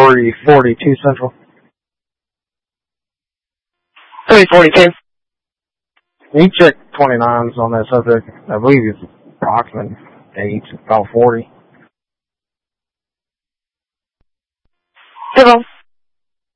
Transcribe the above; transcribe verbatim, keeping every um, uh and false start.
three forty-two Central. three forty-two. Can you check twenty-nines on that subject? I believe it's approximately eight, about forty. Zero.